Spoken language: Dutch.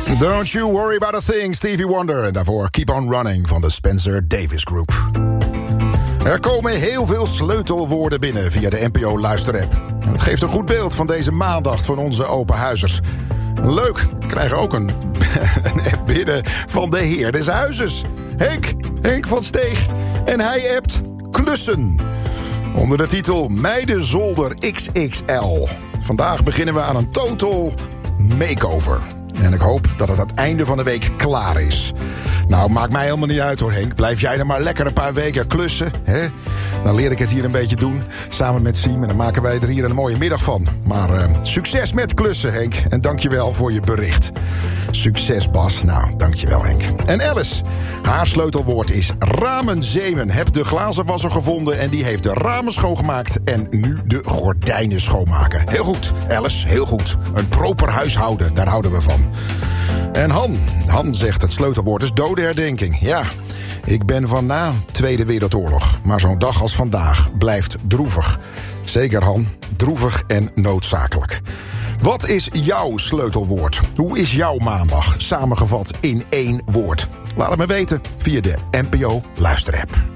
Don't you worry about a thing, Stevie Wonder. En daarvoor Keep on Running van de Spencer Davis Group. Er komen heel veel sleutelwoorden binnen via de NPO Luisterapp. Het geeft een goed beeld van deze maandag van onze openhuizers. Leuk, we krijgen ook een app binnen van de heer des huizes. Henk van Steeg. En hij appt klussen. Onder de titel Meidenzolder XXL. Vandaag beginnen we aan een total makeover. En ik hoop dat het aan het einde van de week klaar is. Nou, maakt mij helemaal niet uit hoor, Henk. Blijf jij er maar lekker een paar weken klussen, hè? Dan leer ik het hier een beetje doen, samen met Siem. En dan maken wij er hier een mooie middag van. Maar succes met klussen, Henk. En dankjewel voor je bericht. Succes, Bas. Nou, dankjewel, Henk. En Alice, haar sleutelwoord is ramenzemen. Heb de glazenwasser gevonden en die heeft de ramen schoongemaakt. En nu de gordijnen schoonmaken. Heel goed, Alice, heel goed. Een proper huishouden, daar houden we van. En Han zegt het sleutelwoord is dodenherdenking. Ja, ik ben van na Tweede Wereldoorlog. Maar zo'n dag als vandaag blijft droevig. Zeker, Han, droevig en noodzakelijk. Wat is jouw sleutelwoord? Hoe is jouw maandag samengevat in één woord? Laat het me weten via de NPO Luisterapp.